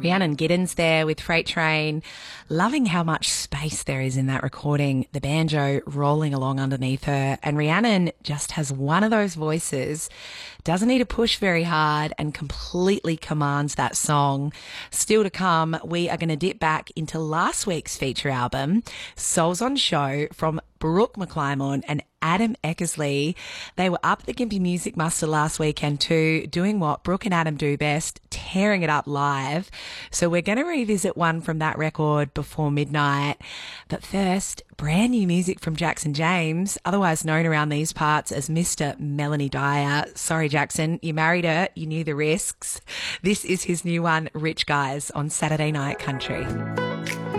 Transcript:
Rhiannon Giddens there with Freight Train. Loving how much space there is in that recording, the banjo rolling along underneath her. And Rhiannon just has one of those voices, doesn't need to push very hard and completely commands that song. Still to come, we are going to dip back into last week's feature album, Souls on Show, from Brooke McClymont and Adam Eckersley. They were up at the Gympie Music Muster last weekend too, doing what Brooke and Adam do best, tearing it up live. So we're going to revisit one from that record before midnight. But first, brand new music from Jackson James, otherwise known around these parts as Mr. Melanie Dyer. Sorry, Jackson, you married her, you knew the risks. This is his new one, Rich Guys, on Saturday Night Country.